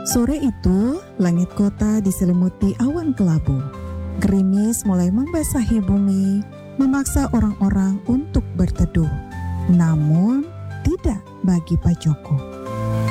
Sore itu, langit kota diselimuti awan kelabu. Gerimis mulai membasahi bumi, memaksa orang-orang untuk berteduh. Namun, tidak bagi Pak Joko.